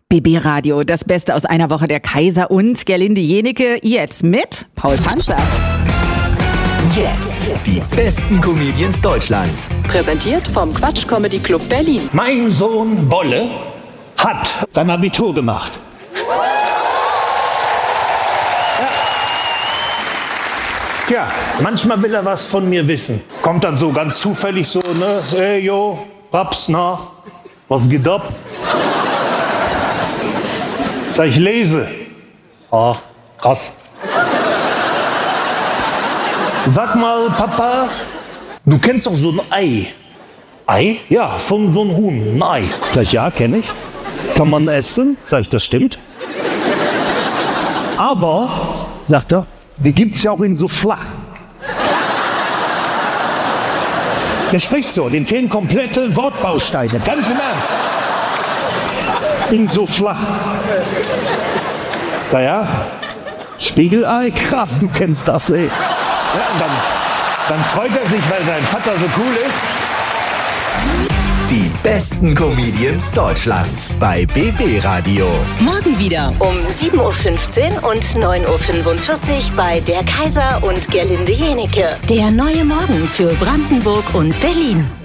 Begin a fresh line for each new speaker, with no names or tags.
BB Radio, das Beste aus einer Woche der Kaiser und Gerlinde Jenecke, jetzt mit Paul Panzer.
Jetzt die besten Comedians Deutschlands.
Präsentiert vom Quatsch Comedy Club Berlin.
Mein Sohn Bolle hat sein Abitur gemacht. Ja, manchmal will er was von mir wissen. Kommt dann so ganz zufällig so, ne? Hey, yo, Paps, na, was geht ab? Sag ich, lese. Ah, krass. Sag mal, Papa, du kennst doch so ein Ei. Ei? Ja, von so einem Huhn, ein Ei. Sag ich, ja, kenne ich. Kann man essen? Sag ich, das stimmt. Aber, sagt er, die gibt's ja auch in so flach. Der spricht so, dem fehlen komplette Wortbausteine, ganz im Ernst. In so flach. Sag ja, Spiegelei, krass, du kennst das, ey. Ja, und dann freut er sich, weil sein Vater so cool ist.
Die besten Comedians Deutschlands bei BB Radio.
Morgen wieder um 7.15 Uhr und 9.45 Uhr bei der Kaiser und Gerlinde Jenecke. Der neue Morgen für Brandenburg und Berlin.